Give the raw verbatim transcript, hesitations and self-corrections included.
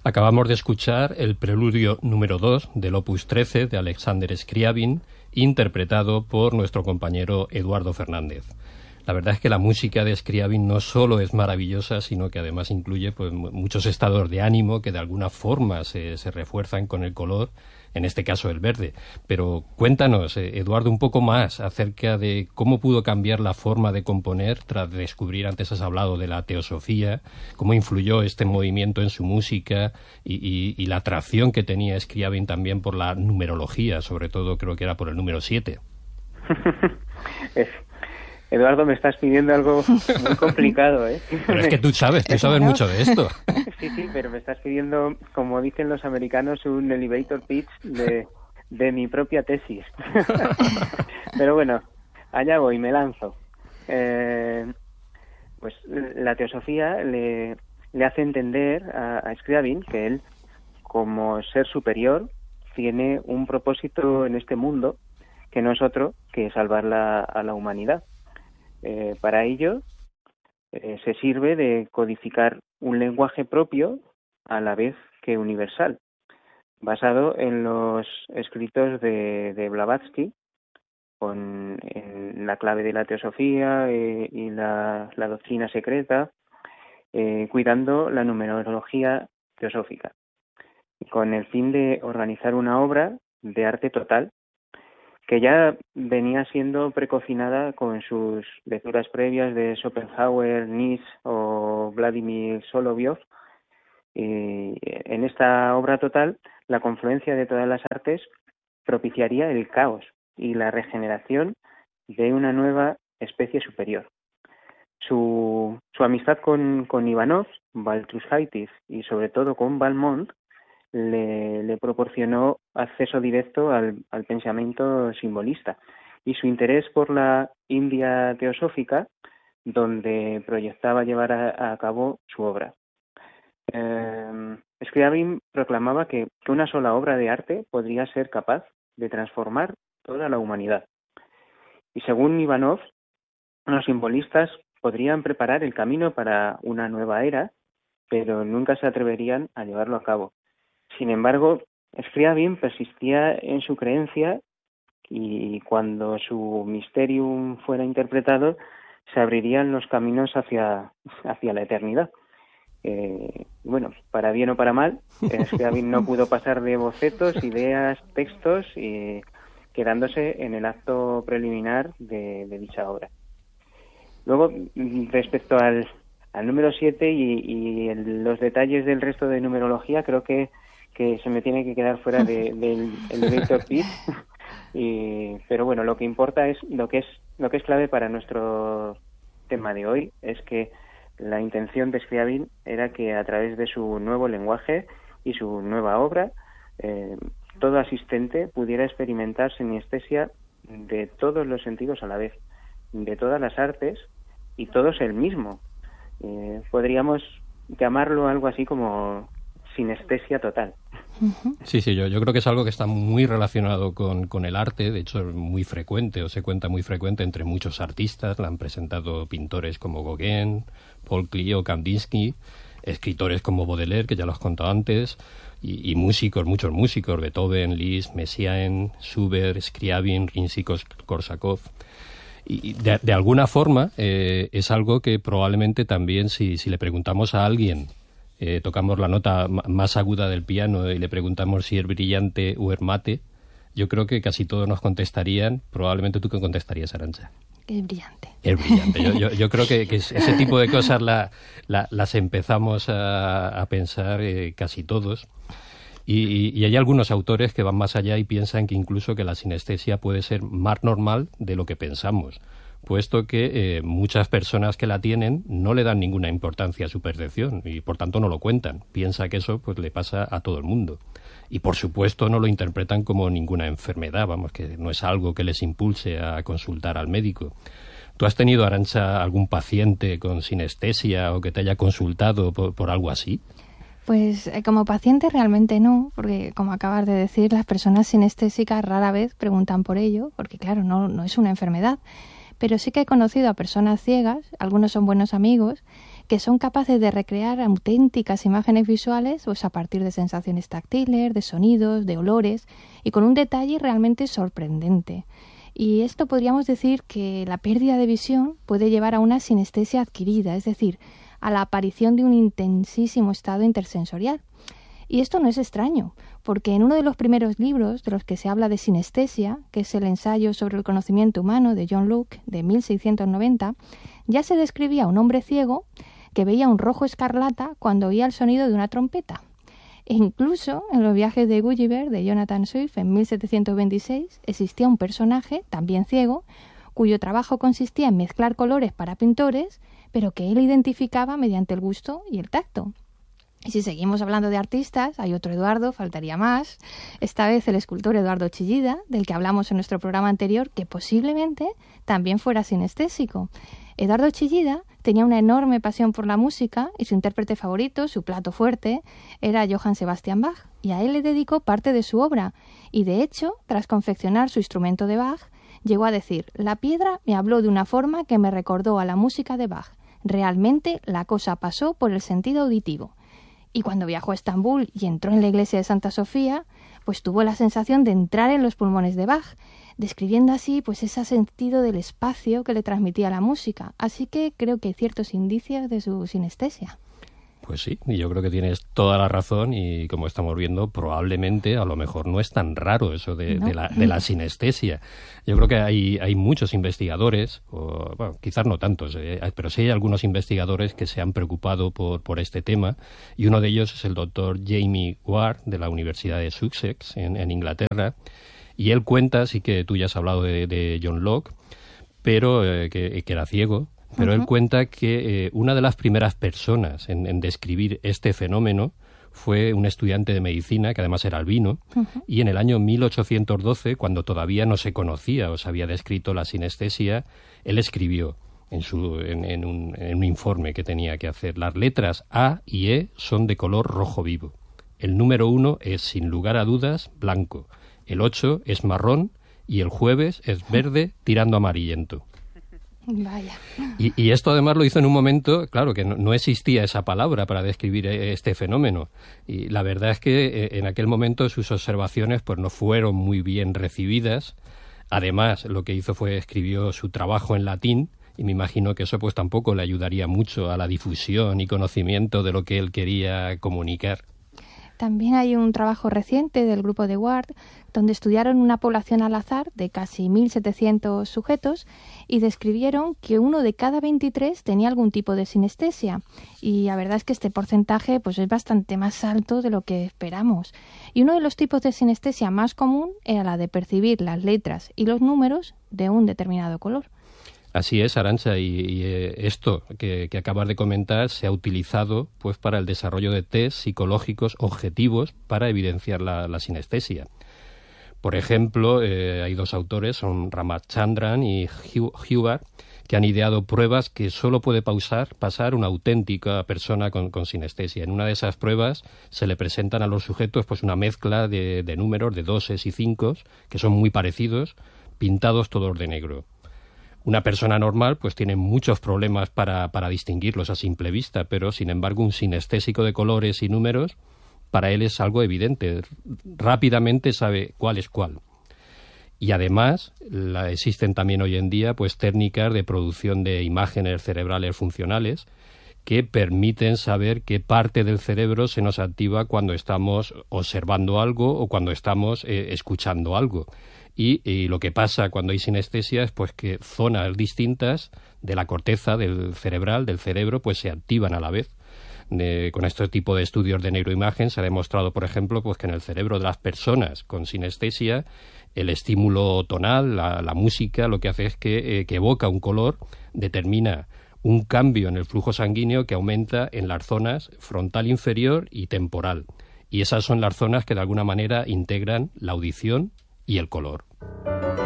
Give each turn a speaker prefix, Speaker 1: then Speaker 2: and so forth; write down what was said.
Speaker 1: Acabamos de escuchar el preludio número dos del Opus trece de Alexander Scriabin, interpretado por nuestro compañero Eduardo Fernández. La verdad es que la música de Scriabin no solo es maravillosa, sino que además incluye pues, muchos estados de ánimo que de alguna forma se, se refuerzan con el color, en este caso el verde. Pero cuéntanos, eh, Eduardo, un poco más acerca de cómo pudo cambiar la forma de componer tras descubrir, antes has hablado de la teosofía, cómo influyó este movimiento en su música y, y, y la atracción que tenía Scriabin también por la numerología, sobre todo creo que era por el número siete.
Speaker 2: es... Eduardo, me estás pidiendo algo muy complicado, ¿eh?
Speaker 1: Pero es que tú sabes, tú sabes mucho de esto.
Speaker 2: Sí, sí, pero me estás pidiendo, como dicen los americanos, un elevator pitch de, de mi propia tesis. Pero bueno, allá voy, me lanzo. Eh, pues la teosofía le, le hace entender a, a Scriabin que él, como ser superior, tiene un propósito en este mundo que no es otro que salvar la, a la humanidad. Eh, para ello, eh, se sirve de codificar un lenguaje propio a la vez que universal, basado en los escritos de, de Blavatsky, con en la clave de la teosofía eh, y la, la doctrina secreta, eh, cuidando la numerología teosófica, con el fin de organizar una obra de arte total, que ya venía siendo precocinada con sus lecturas previas de Schopenhauer, Nietzsche o Vladimir Solovyov. Y en esta obra total, la confluencia de todas las artes propiciaría el caos y la regeneración de una nueva especie superior. Su, su amistad con, con Ivanov, Baltrushaitis y sobre todo con Valmont Le, le proporcionó acceso directo al, al pensamiento simbolista y su interés por la India teosófica, donde proyectaba llevar a, a cabo su obra. Eh, Scriabin proclamaba que, que una sola obra de arte podría ser capaz de transformar toda la humanidad. Y según Ivanov, los simbolistas podrían preparar el camino para una nueva era, pero nunca se atreverían a llevarlo a cabo. Sin embargo, Scriabin persistía en su creencia y cuando su Mysterium fuera interpretado, se abrirían los caminos hacia, hacia la eternidad. Eh, bueno, para bien o para mal, Scriabin no pudo pasar de bocetos, ideas, textos, y quedándose en el acto preliminar de, de dicha obra. Luego, respecto al, al número siete y, y el, los detalles del resto de numerología, creo que que se me tiene que quedar fuera de, del elevator pitch, y, pero bueno, lo que importa es lo que es lo que es clave para nuestro tema de hoy es que la intención de Scriabin era que a través de su nuevo lenguaje y su nueva obra, eh, todo asistente pudiera experimentar sinestesia de todos los sentidos a la vez, de todas las artes y todos el mismo. Eh, podríamos llamarlo algo así como sinestesia total.
Speaker 1: Sí, sí, yo, yo creo que es algo que está muy relacionado con, con el arte, de hecho es muy frecuente, o se cuenta muy frecuente entre muchos artistas, la han presentado pintores como Gauguin, Paul Klee o Kandinsky, escritores como Baudelaire, que ya lo has contado antes, y, y músicos, muchos músicos, Beethoven, Liszt, Messiaen, Schubert, Scriabin, Rimsky-Korsakov. Y de, de alguna forma eh, es algo que probablemente también si, si le preguntamos a alguien, Eh, tocamos la nota m- más aguda del piano y le preguntamos si es brillante o es mate, yo creo que casi todos nos contestarían. Probablemente tú, ¿qué contestarías, Arantxa?
Speaker 3: Es brillante.
Speaker 1: Es brillante. Yo, yo, yo creo que, que ese tipo de cosas la, la, las empezamos a, a pensar eh, casi todos. Y, y hay algunos autores que van más allá y piensan que incluso que la sinestesia puede ser más normal de lo que pensamos, puesto que eh, muchas personas que la tienen no le dan ninguna importancia a su percepción y por tanto no lo cuentan. Piensa que eso pues le pasa a todo el mundo. Y por supuesto no lo interpretan como ninguna enfermedad, vamos, que no es algo que les impulse a consultar al médico. ¿Tú has tenido, Arantxa, algún paciente con sinestesia o que te haya consultado por, por algo así?
Speaker 3: Pues eh, como paciente realmente no, porque como acabas de decir, las personas sinestésicas rara vez preguntan por ello, porque claro, no, no es una enfermedad. Pero sí que he conocido a personas ciegas, algunos son buenos amigos, que son capaces de recrear auténticas imágenes visuales pues a partir de sensaciones táctiles, de sonidos, de olores y con un detalle realmente sorprendente. Y esto podríamos decir que la pérdida de visión puede llevar a una sinestesia adquirida, es decir, a la aparición de un intensísimo estado intersensorial. Y esto no es extraño, porque en uno de los primeros libros de los que se habla de sinestesia, que es el ensayo sobre el conocimiento humano de John Locke de mil seiscientos noventa, ya se describía a un hombre ciego que veía un rojo escarlata cuando oía el sonido de una trompeta. E incluso en los viajes de Gulliver de Jonathan Swift en mil setecientos veintiséis existía un personaje, también ciego, cuyo trabajo consistía en mezclar colores para pintores, pero que él identificaba mediante el gusto y el tacto. Y si seguimos hablando de artistas, hay otro Eduardo, faltaría más, esta vez el escultor Eduardo Chillida, del que hablamos en nuestro programa anterior, que posiblemente también fuera sinestésico. Eduardo Chillida tenía una enorme pasión por la música y su intérprete favorito, su plato fuerte, era Johann Sebastian Bach, y a él le dedicó parte de su obra. Y de hecho, tras confeccionar su instrumento de Bach, llegó a decir: «La piedra me habló de una forma que me recordó a la música de Bach. Realmente la cosa pasó por el sentido auditivo». Y cuando viajó a Estambul y entró en la iglesia de Santa Sofía, pues tuvo la sensación de entrar en los pulmones de Bach, describiendo así pues ese sentido del espacio que le transmitía la música. Así que creo que hay ciertos indicios de su sinestesia.
Speaker 1: Pues sí, y yo creo que tienes toda la razón y como estamos viendo, probablemente a lo mejor no es tan raro eso de, no. de, la, de la sinestesia. Yo creo que hay, hay muchos investigadores, o, bueno, quizás no tantos, eh, pero sí hay algunos investigadores que se han preocupado por, por este tema y uno de ellos es el doctor Jamie Ward de la Universidad de Sussex en, en Inglaterra y él cuenta, sí que tú ya has hablado de, de John Locke, pero eh, que, que era ciego. Pero uh-huh. él cuenta que eh, una de las primeras personas en, en describir este fenómeno fue un estudiante de medicina, que además era albino, uh-huh. y en el año mil ochocientos doce, cuando todavía no se conocía o se había descrito la sinestesia, él escribió en, su, en, en, un, en un informe que tenía que hacer: las letras A y E son de color rojo vivo. El número uno es, sin lugar a dudas, blanco. El ocho es marrón y el jueves es verde tirando amarillento.
Speaker 3: Vaya.
Speaker 1: Y, y esto además lo hizo en un momento, claro, que no, no existía esa palabra para describir este fenómeno. Y la verdad es que eh, en aquel momento sus observaciones pues no fueron muy bien recibidas. Además, lo que hizo fue escribió su trabajo en latín y me imagino que eso pues tampoco le ayudaría mucho a la difusión y conocimiento de lo que él quería comunicar.
Speaker 3: También hay un trabajo reciente del grupo de Ward donde estudiaron una población al azar de casi mil setecientos sujetos y describieron que uno de cada veintitrés tenía algún tipo de sinestesia. Y la verdad es que este porcentaje pues es bastante más alto de lo que esperamos. Y uno de los tipos de sinestesia más común era la de percibir las letras y los números de un determinado color.
Speaker 1: Así es, Arantxa, y, y eh, esto que, que acabas de comentar se ha utilizado pues para el desarrollo de test psicológicos objetivos para evidenciar la, la sinestesia. Por ejemplo, eh, hay dos autores, son Ramachandran y Hubbard, que han ideado pruebas que solo puede pausar, pasar una auténtica persona con, con sinestesia. En una de esas pruebas se le presentan a los sujetos pues una mezcla de, de números, de doses y cincos, que son muy parecidos, pintados todos de negro. Una persona normal pues tiene muchos problemas para, para distinguirlos a simple vista, pero sin embargo un sinestésico de colores y números para él es algo evidente. Rápidamente sabe cuál es cuál. Y además la, existen también hoy en día pues técnicas de producción de imágenes cerebrales funcionales que permiten saber qué parte del cerebro se nos activa cuando estamos observando algo o cuando estamos eh, escuchando algo. Y, y lo que pasa cuando hay sinestesia es pues que zonas distintas de la corteza del cerebral, del cerebro, pues se activan a la vez. De, con este tipo de estudios de neuroimagen se ha demostrado, por ejemplo, pues que en el cerebro de las personas con sinestesia el estímulo tonal, la, la música, lo que hace es que, eh, que evoca un color, determina un cambio en el flujo sanguíneo que aumenta en las zonas frontal inferior y temporal. Y esas son las zonas que de alguna manera integran la audición y el color.